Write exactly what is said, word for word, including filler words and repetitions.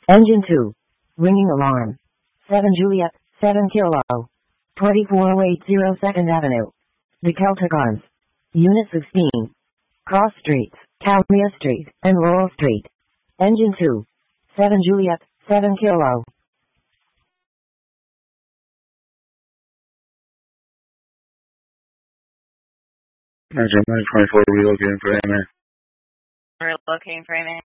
Engine two. Ringing alarm. seven Juliet, seven Kilo. twenty-four oh eight oh second Avenue. The Celtic Arms. Unit sixteen. Cross Streets, Calmia Street, and Laurel Street. Engine two. seven Juliet, seven Kilo. Engine nine twenty-four relocating for A M A. We're looking for a minute.